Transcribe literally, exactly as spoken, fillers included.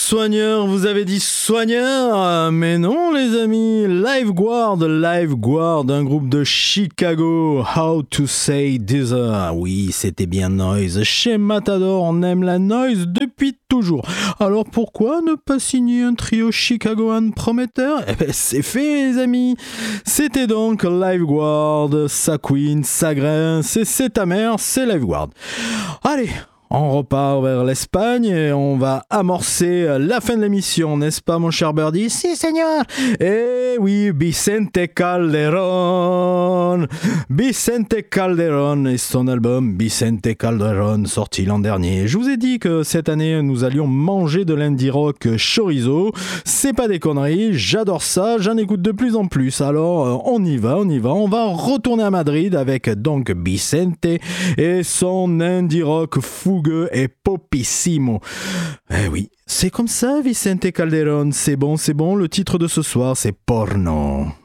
soigneur, vous avez dit soigneur, mais non les amis, Lifeguard, Lifeguard, un groupe de Chicago, How to Say Deezer, oui c'était bien Noise, chez Matador on aime la Noise depuis toujours, alors pourquoi ne pas signer un trio chicagoan prometteur? Eh ben c'est fait les amis, c'était donc Lifeguard, sa queen, sa grain, c'est, c'est ta mère, c'est Lifeguard. Allez, on repart vers l'Espagne et on va amorcer la fin de l'émission, n'est-ce pas mon cher Birdie? Si, Seigneur. Eh oui, Vicente Calderón. Vicente Calderón et son album Vicente Calderón, sorti l'an dernier. Je vous ai dit que cette année, nous allions manger de l'indie rock chorizo. C'est pas des conneries, j'adore ça, j'en écoute de plus en plus. Alors, on y va, on y va. On va retourner à Madrid avec donc Vicente et son indie rock fou et popissimo. Eh oui, c'est comme ça, Vicente Calderón. C'est bon, c'est bon. Le titre de ce soir, c'est Porno.